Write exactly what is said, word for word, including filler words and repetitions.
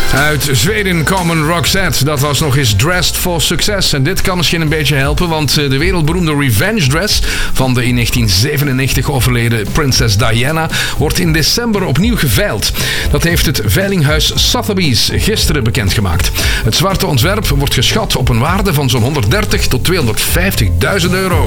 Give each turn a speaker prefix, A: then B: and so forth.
A: Uit Zweden komen Roxette. Dat was nog eens Dressed for Success. En dit kan misschien een beetje helpen, want de wereldberoemde Revenge Dress van de in negentien zevenennegentig overleden prinses Diana wordt in december opnieuw geveild. Dat heeft het veilinghuis Sotheby's gisteren bekendgemaakt. Het zwarte ontwerp wordt geschat op een waarde van zo'n honderddertig tot tweehonderdvijftigduizend euro.